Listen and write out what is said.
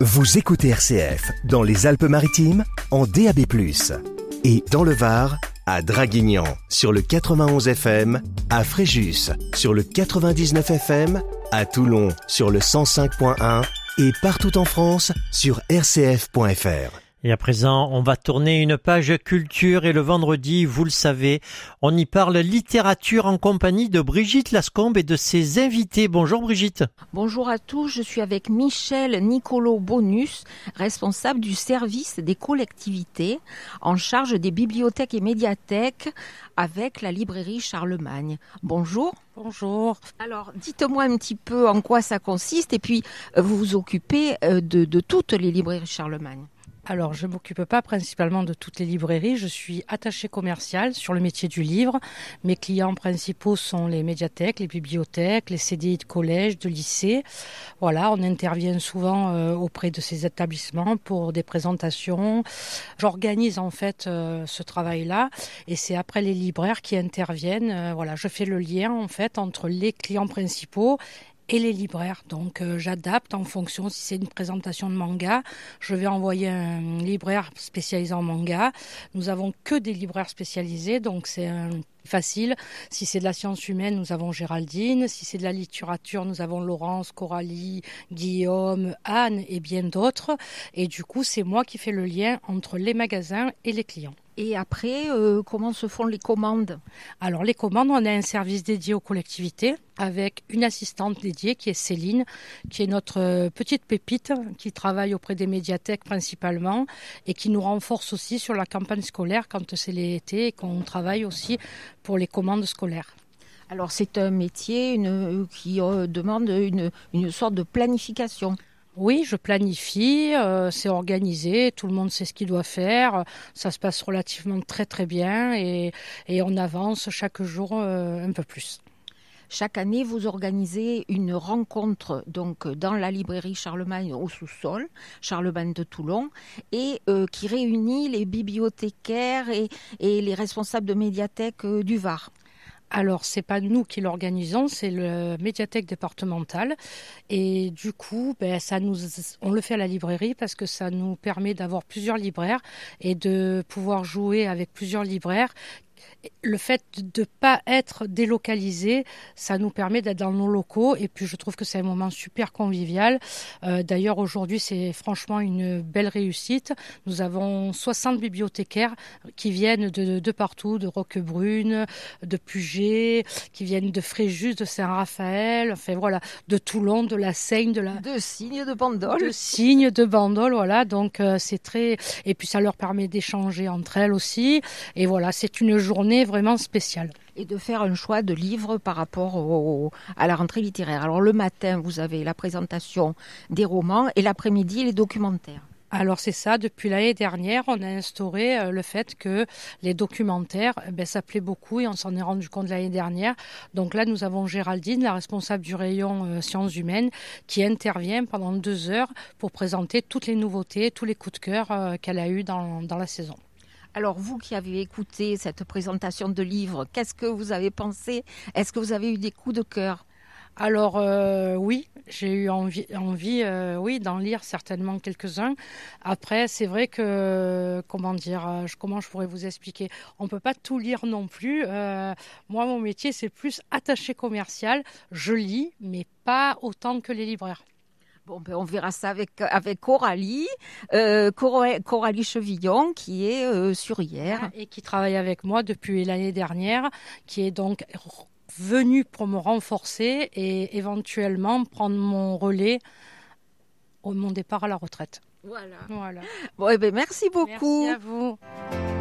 Vous écoutez RCF dans les Alpes-Maritimes en DAB+, et dans le Var, à Draguignan sur le 91 FM, à Fréjus sur le 99 FM, à Toulon sur le 105.1 et partout en France sur rcf.fr. Et à présent, on va tourner une page culture et le vendredi, vous le savez, on y parle littérature en compagnie de Brigitte Lascombe et de ses invités. Bonjour Brigitte. Bonjour à tous, je suis avec Michel Nicolo-Bonus, responsable du service des collectivités en charge des bibliothèques et médiathèques avec la librairie Charlemagne. Bonjour. Bonjour. Alors, dites-moi un petit peu en quoi ça consiste et puis vous vous occupez de toutes les librairies Charlemagne. Alors, je ne m'occupe pas principalement de toutes les librairies. Je suis attachée commerciale sur le métier du livre. Mes clients principaux sont les médiathèques, les bibliothèques, les CDI de collège, de lycée. Voilà, on intervient souvent auprès de ces établissements pour des présentations. J'organise en fait ce travail-là et c'est après les libraires qui interviennent. Voilà, je fais le lien en fait entre les clients principaux et les libraires. Donc j'adapte en fonction, si c'est une présentation de manga, je vais envoyer un libraire spécialisé en manga. Nous avons que des libraires spécialisés, donc c'est facile. Si c'est de la science humaine, nous avons Géraldine. Si c'est de la littérature, nous avons Laurence, Coralie, Guillaume, Anne et bien d'autres. Et du coup, c'est moi qui fais le lien entre les magasins et les clients. Et après, comment se font les commandes ? Alors les commandes, on a un service dédié aux collectivités avec une assistante dédiée qui est Céline, qui est notre petite pépite qui travaille auprès des médiathèques principalement et qui nous renforce aussi sur la campagne scolaire quand c'est l'été et qu'on travaille aussi pour les commandes scolaires. Alors c'est un métier qui demande une sorte de planification. Oui, je planifie, c'est organisé, tout le monde sait ce qu'il doit faire, ça se passe relativement très très bien et on avance chaque jour un peu plus. Chaque année, vous organisez une rencontre donc dans la librairie Charlemagne au sous-sol, Charlemagne de Toulon, et qui réunit les bibliothécaires et les responsables de médiathèques du Var. Alors, c'est pas nous qui l'organisons, c'est le médiathèque départementale. Et du coup, on le fait à la librairie parce que ça nous permet d'avoir plusieurs libraires et de pouvoir jouer avec plusieurs libraires. Le fait de ne pas être délocalisé, ça nous permet d'être dans nos locaux et puis je trouve que c'est un moment super convivial. D'ailleurs, aujourd'hui, c'est franchement une belle réussite. Nous avons 60 bibliothécaires qui viennent de partout, de Roquebrune, de Puget, qui viennent de Fréjus, de Saint-Raphaël, enfin voilà, de Toulon, de la Seigne, de Signes de Bandol. De Signes de Bandol, voilà. Donc c'est très... Et puis ça leur permet d'échanger entre elles aussi. Et voilà, c'est une journée vraiment spéciale. Et de faire un choix de livres par rapport à la rentrée littéraire. Alors le matin, vous avez la présentation des romans et l'après-midi, les documentaires. Alors c'est ça, depuis l'année dernière, on a instauré le fait que les documentaires, ça plaît beaucoup et on s'en est rendu compte l'année dernière. Donc là, nous avons Géraldine, la responsable du rayon sciences humaines, qui intervient pendant 2 heures pour présenter toutes les nouveautés, tous les coups de cœur qu'elle a eus dans la saison. Alors vous qui avez écouté cette présentation de livres, qu'est-ce que vous avez pensé ? Est-ce que vous avez eu des coups de cœur ? Alors oui, j'ai eu envie d'en lire certainement quelques-uns. Après, c'est vrai que, comment je pourrais vous expliquer ? On ne peut pas tout lire non plus. Moi, mon métier, c'est plus attaché commercial. Je lis, mais pas autant que les libraires. Bon, on verra ça avec Coralie, Coralie Chevillon, qui est surière. Et qui travaille avec moi depuis l'année dernière, qui est donc venue pour me renforcer et éventuellement prendre mon relais au mon départ à la retraite. Voilà. Voilà. Bon, merci beaucoup. Merci à vous.